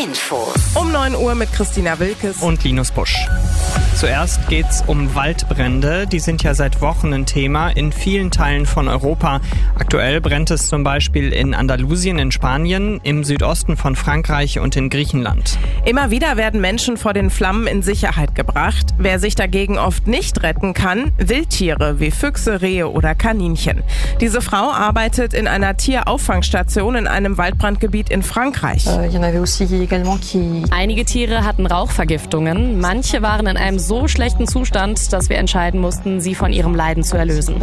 Infos. Um 9 Uhr mit Christina Wilkes und Linus Busch. Zuerst geht's um Waldbrände. Die sind ja seit Wochen ein Thema in vielen Teilen von Europa. Aktuell brennt es zum Beispiel in Andalusien in Spanien, im Südosten von Frankreich und in Griechenland. Immer wieder werden Menschen vor den Flammen in Sicherheit gebracht. Wer sich dagegen oft nicht retten kann, Wildtiere wie Füchse, Rehe oder Kaninchen. Diese Frau arbeitet in einer Tierauffangstation in einem Waldbrandgebiet in Frankreich. Einige Tiere hatten Rauchvergiftungen. Manche waren in einem so schlechten Zustand, dass wir entscheiden mussten, sie von ihrem Leiden zu erlösen.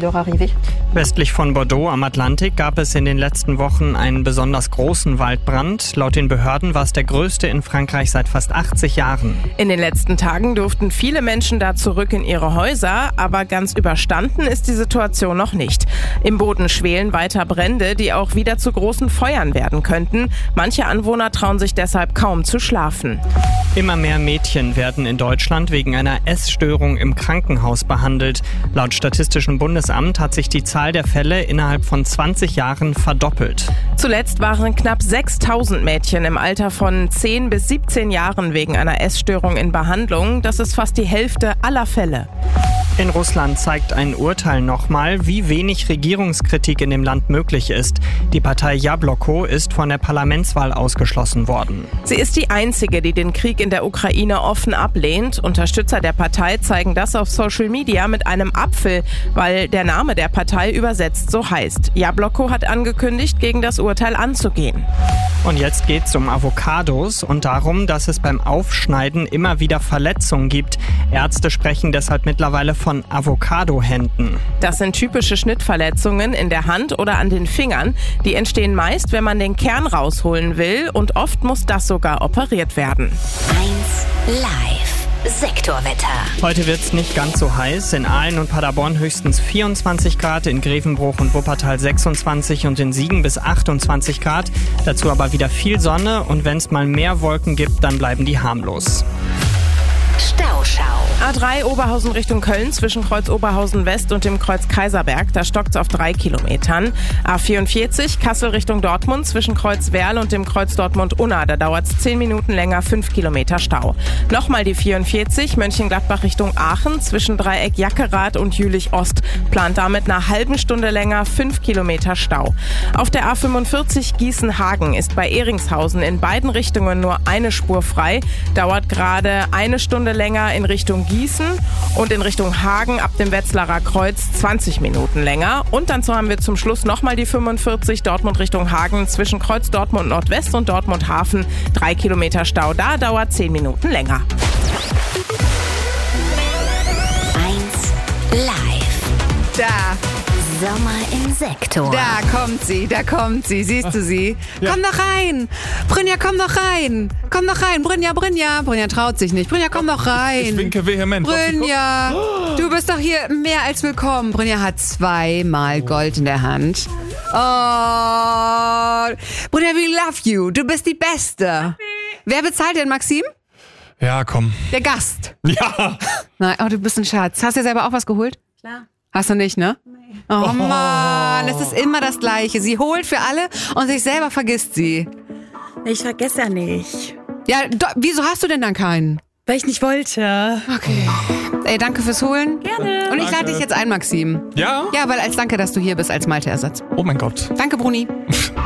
Westlich von Bordeaux am Atlantik gab es in den letzten Wochen einen besonders großen Waldbrand. Laut den Behörden war es der größte in Frankreich seit fast 80 Jahren. In den letzten Tagen durften viele Menschen da zurück in ihre Häuser, aber ganz überstanden ist die Situation noch nicht. Im Boden schwelen weiter Brände, die auch wieder zu großen Feuern werden könnten. Manche Anwohner trauen sich deshalb kaum zu schlafen. Immer mehr Mädchen werden in Deutschland wegen einer Essstörung im Krankenhaus behandelt. Laut Statistischem Bundesamt hat sich die Zahl der Fälle innerhalb von 20 Jahren verdoppelt. Zuletzt waren knapp 6.000 Mädchen im Alter von 10 bis 17 Jahren wegen einer Essstörung in Behandlung. Das ist fast die Hälfte aller Fälle. In Russland zeigt ein Urteil nochmal, wie wenig Regierungskritik in dem Land möglich ist. Die Partei Jabloko ist von der Parlamentswahl ausgeschlossen worden. Sie ist die einzige, die den Krieg in der Ukraine offen ablehnt. Unterstützer der Partei zeigen das auf Social Media mit einem Apfel, weil der Name der Partei übersetzt so heißt. Jabloko hat angekündigt, gegen das Urteil anzugehen. Und jetzt geht's um Avocados und darum, dass es beim Aufschneiden immer wieder Verletzungen gibt. Ärzte sprechen deshalb mittlerweile von Avocado-Händen. Das sind typische Schnittverletzungen in der Hand oder an den Fingern. Die entstehen meist, wenn man den Kern rausholen will, und oft muss das sogar operiert werden. 1 Live. Sektorwetter. Heute wird's nicht ganz so heiß. In Aalen und Paderborn höchstens 24 Grad, in Grevenbruch und Wuppertal 26 und in Siegen bis 28 Grad. Dazu aber wieder viel Sonne, und wenn's mal mehr Wolken gibt, dann bleiben die harmlos. Stauschau. A3 Oberhausen Richtung Köln zwischen Kreuz Oberhausen West und dem Kreuz Kaiserberg. Da stockt's auf 3 Kilometern. A44 Kassel Richtung Dortmund zwischen Kreuz Werl und dem Kreuz Dortmund-Unna. Da dauert's 10 Minuten länger, 5 Kilometer Stau. Nochmal die 44 Mönchengladbach Richtung Aachen zwischen Dreieck Jackerath und Jülich Ost. Plant damit eine halbe Stunde länger, 5 Kilometer Stau. Auf der A45 Gießen-Hagen ist bei Ehringshausen in beiden Richtungen nur eine Spur frei. Dauert gerade eine Stunde länger in Richtung Gießen und in Richtung Hagen ab dem Wetzlarer Kreuz 20 Minuten länger. Und dann haben wir zum Schluss nochmal die 45 Dortmund Richtung Hagen zwischen Kreuz Dortmund Nordwest und Dortmund Hafen. 3 Kilometer Stau, da dauert 10 Minuten länger. 1 Live. Da. Sommer im Sektor. Da kommt sie, siehst du sie? Ja. Komm doch rein! Brynja, komm doch rein! Komm doch rein, Brynja! Brynja traut sich nicht. Brynja, komm doch rein! Ich winke vehement. Brynja, du bist doch hier mehr als willkommen. Brynja hat 2-mal Gold in der Hand. Oh, Brynja, we love you. Du bist die Beste. Wer bezahlt denn, Maxim? Ja, komm. Der Gast. Ja. Nein, oh, du bist ein Schatz. Hast du dir selber auch was geholt? Klar. Hast du nicht, ne? Nee. Oh Mann, es ist immer das Gleiche. Sie holt für alle und sich selber vergisst sie. Ich vergesse ja nicht. Ja, wieso hast du denn dann keinen? Weil ich nicht wollte. Okay. Ey, danke fürs Holen. Gerne. Und ich lade dich jetzt ein, Maxim. Ja? Ja, weil als Danke, dass du hier bist als Malte-Ersatz. Oh mein Gott. Danke, Bruni.